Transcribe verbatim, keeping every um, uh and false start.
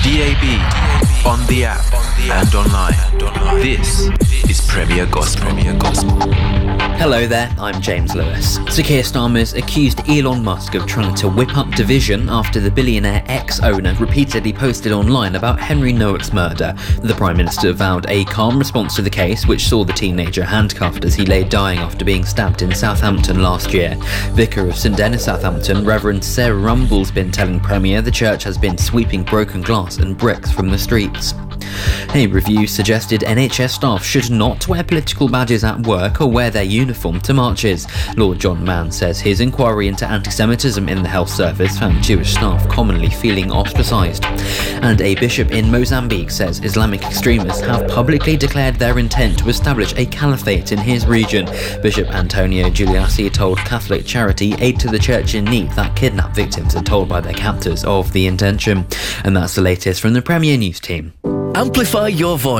D A B, on the app, and online. This is Premier Gospel. Hello there, I'm James Lewis. Sir Keir Starmer's accused Elon Musk of trying to whip up division after the billionaire ex-owner repeatedly posted online about Henry Noack's murder. The Prime Minister vowed a calm response to the case, which saw the teenager handcuffed as he lay dying after being stabbed in Southampton last year. Vicar of St Denis, Southampton, Reverend Sarah Rumble's been telling Premier the church has been sweeping broken glass and bricks from the streets. A review suggested N H S staff should not wear political badges at work or wear their uniform to marches. Lord John Mann says his inquiry into anti-Semitism in the health service found Jewish staff commonly feeling ostracised. And a bishop in Mozambique says Islamic extremists have publicly declared their intent to establish a caliphate in his region. Bishop Antonio Giuliassi told Catholic charity Aid to the Church in Need that kidnapped victims are told by their captors of the intention. And that's the latest from the Premier News team. Amplify your voice.